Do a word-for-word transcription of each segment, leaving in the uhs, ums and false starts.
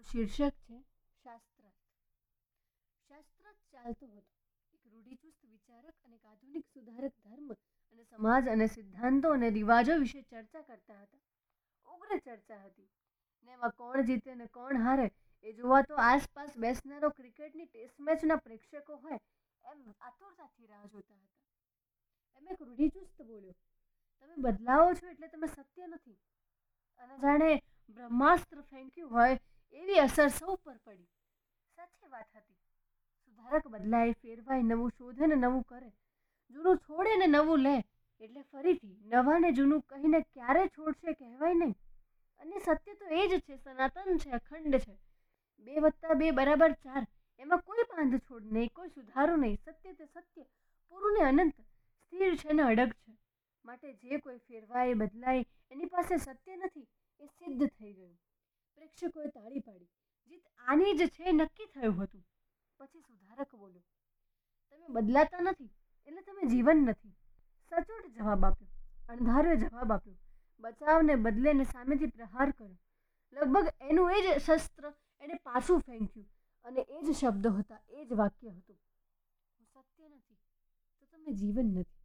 શીર્ષક છે શાસ્ત્રાર્થ. શાસ્ત્રાર્થ ચાલતો હતો. એક રૂઢિચુસ્ત વિચારક અને એક આધુનિક સુધારક ધર્મ અને સમાજ અને સિદ્ધાંતો અને રિવાજો વિશે ચર્ચા કરતા હતા. ઉગ્ર ચર્ચા હતી ને એમાં કોણ જીતે ને કોણ હારે એ જોવા તો આસપાસ બેસનારો ક્રિકેટની ટેસ્ટ મેચના પ્રેક્ષકો હોય એમ આતુરતાથી રાહ જોતા હતા. એમ એક રૂઢિચુસ્ત બોલ્યો, તમે બદલાવો છો એટલે તમે સત્ય નથી. અને જાણે બ્રહ્માસ્ત્ર ફેંક્યું હોય એવી અસર સૌ પર પડી. સાચી વાત હતી. સુધારક બદલાય, ફેરવાય, નવું શોધે ને નવું કરે, જૂનું છોડે ને નવું લે એટલે ફરીથી નવા ને જૂનું કહીને ક્યારે છોડશે કહેવાય નહીં. અને સત્ય તો એ જ છે, સનાતન છે, અખંડ છે. બે વત્તા બે બરાબર ચાર. એમાં કોઈ બાંધછોડ નહીં, કોઈ સુધારો નહીં. સત્ય તે સત્ય, પૂરું ને અનંત, સ્થિર છે ને અડગ છે. માટે જે કોઈ ફેરવાય, બદલાય એની પાસે સત્ય નથી એ સિદ્ધ થઈ ગયું. પ્રેક્ષકોએ તાળી પાડી. જીત આની જ છે નક્કી થયું હતું. પછી સુધારક બોલ્યો, તમે બદલાતા નથી એટલે તમે જીવન નથી. સચોટ જવાબ આપ્યો, અણધાર્યો જવાબ આપ્યો. બચાવને બદલે ને સામેથી પ્રહાર કર્યો. લગભગ એનું એ જ શસ્ત્ર એને પાછું ફેંક્યું અને એ જ શબ્દો હતા, એ જ વાક્ય હતું. હું સત્ય નથી તો તમે જીવન નથી.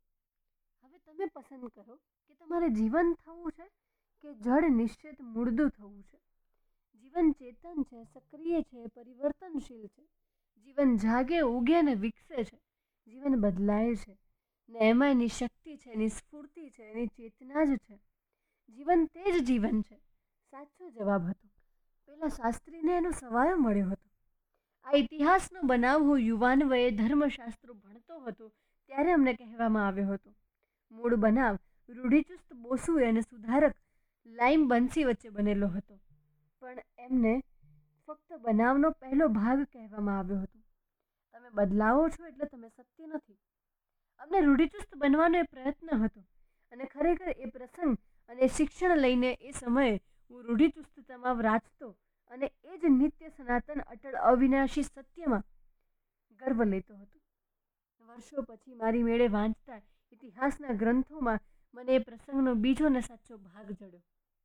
હવે તમે પસંદ કરો કે તમારે જીવન થવું છે કે જડ નિશ્ચિત મૂળદું થવું છે. જીવન ચેતન છે, સક્રિય છે, પરિવર્તનશીલ છે. જીવન જાગે, ઉગે ને વિકસે છે. જીવન બદલાય છે ને એમાં એની શક્તિ છે, એની સ્ફૂર્તિ છે, એની ચેતના જ છે. જીવન તે જ જીવન છે. સાચો જવાબ હતો. પેલા શાસ્ત્રીને એનો સવાયો મળ્યો હતો. આ ઇતિહાસનો બનાવ હું યુવાન વયે ધર્મશાસ્ત્રો ભણતો હતો ત્યારે અમને કહેવામાં આવ્યો હતો. મૂળ બનાવ રૂઢિચુસ્ત બોસુ અને સુધારક લાઈમ બંસી વચ્ચે બનેલો હતો. પણ એમને ફક્ત બનાવનો પહેલો ભાગ કહેવામાં આવ્યો હતો. તમે બદલાવો છો એટલે તમે સત્ય નથી. અમને રૂઢિચુસ્ત બનવાનો એ પ્રયત્ન હતો અને ખરેખર એ પ્રસંગ અને શિક્ષણ લઈને એ સમયે હું રૂઢિચુસ્તતામાં રાચતો અને એ જ નિત્ય સનાતન અટળ અવિનાશી સત્યમાં ગર્વ લેતો હતો. વર્ષો પછી મારી મેળે વાંચતા ઇતિહાસના ગ્રંથોમાં મને એ પ્રસંગનો બીજો ને સાચો ભાગ જડ્યો.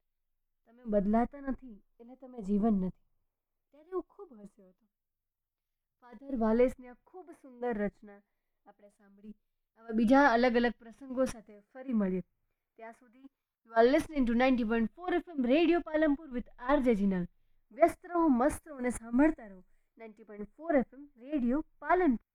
તમે બદલાતા નથી એટલે તમે જીવન નથી. ત્યારે હું ખૂબ હસ્યો હતો. ફાધર વાલેસની આ ખૂબ સુંદર રચના આપણે સાંભળી. આવા બીજા અલગ અલગ પ્રસંગો સાથે ફરી મળીએ. ત્યાં સુધી you are listening to ninety point four FM radio Palanpur with RJ Jinal. વ્યસ્ત રહો, મસ્ત રહો અને સાંભળતા રહો ninety point four FM radio Palanpur.